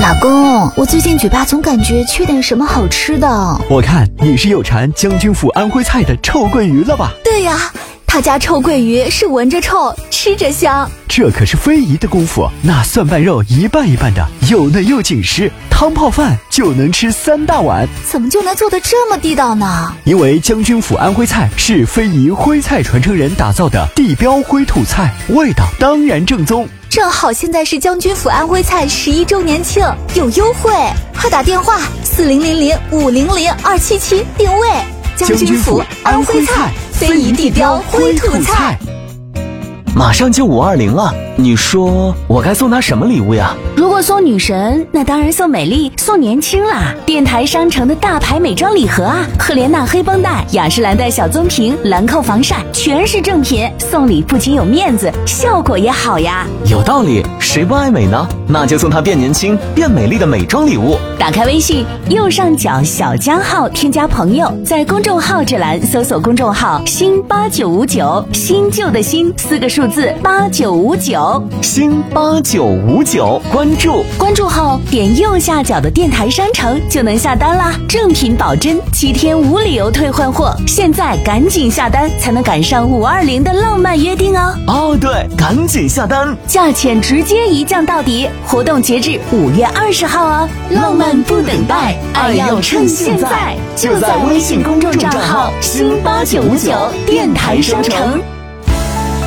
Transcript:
老公，我最近嘴巴总感觉缺点什么好吃的。 我看你是有馋将军府安徽菜的臭鳜鱼了吧？ 对呀，他家臭鳜鱼是闻着臭，吃着香。 这可是非遗的功夫，那蒜瓣肉一半一半的，又嫩又紧实，汤泡饭就能吃3大碗。 怎么就能做得这么地道呢？ 因为将军府安徽菜是非遗徽菜传承人打造的地标徽土菜，味道当然正宗。 正好现在是将军府安徽菜11周年庆，有优惠，快打电话4000500277定位。 将军府安徽菜， 非遗地标徽土菜。 马上就520了，你说我该送她什么礼物呀？ 如果送女神，那当然送美丽，送年轻啦！电台商城的大牌美妆礼盒啊，赫莲娜黑绷带、雅诗兰黛小棕瓶、兰蔻防晒，全是正品，送礼不仅有面子，效果也好呀。 有道理，谁不爱美呢？那就送她变年轻、变美丽的美妆礼物。 打开微信右上角小加号，添加朋友，在公众号这栏搜索公众号新8959，新旧的新4个数字8959， 新8959，关注后点右下角的电台商城就能下单啦，正品保真，7天无理由退换货，现在赶紧下单才能赶上520的浪漫约定哦。 哦对，赶紧下单， 价钱直接一降到底，活动截至5月20号哦。浪漫不等待，爱要趁现在，就在微信公众账号新8959电台商城。